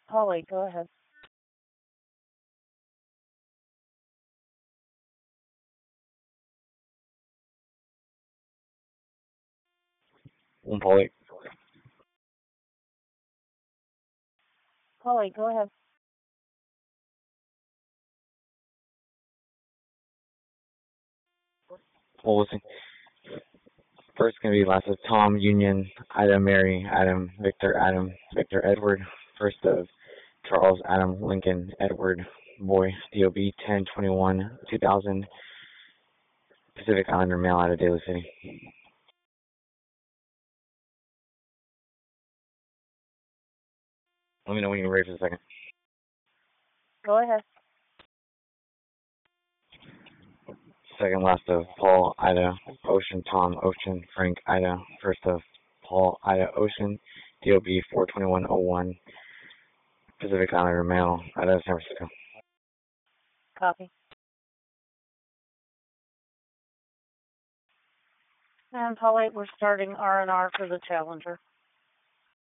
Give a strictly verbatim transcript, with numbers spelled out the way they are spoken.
Holly, go ahead. One Polly. Holly, go ahead. Well, listen. First gonna be last of Tom, Union, Ida, Mary, Adam, Victor, Adam, Victor, Edward. First of Charles, Adam, Lincoln, Edward, Boy, D O B ten twenty-one two thousand. Pacific Islander, mail out of Daly City. Let me know when you're ready for the second. Go ahead. Second last of Paul, Ida, Ocean, Tom, Ocean, Frank, Ida. First of Paul, Ida, Ocean, D O B four twenty-one oh one. Pacific Islander, mail out of San Francisco. Copy. And Holly, we're starting R and R for the Challenger.